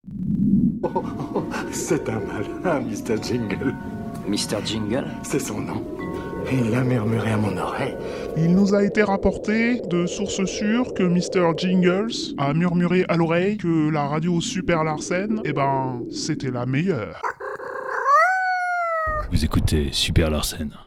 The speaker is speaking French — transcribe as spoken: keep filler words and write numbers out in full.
Oh, oh, oh, c'est un malin, mister Jingle. mister Jingle? C'est son nom. Il l'a murmuré à mon oreille. Il nous a été rapporté de sources sûres que mister Jingles a murmuré à l'oreille que la radio Super Larsen, eh ben, c'était la meilleure. Vous écoutez Super Larsen.